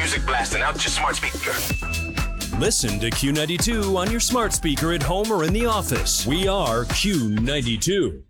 music blasting out your smart speaker. Listen to Q92 on your smart speaker at home or in the office. We are Q92.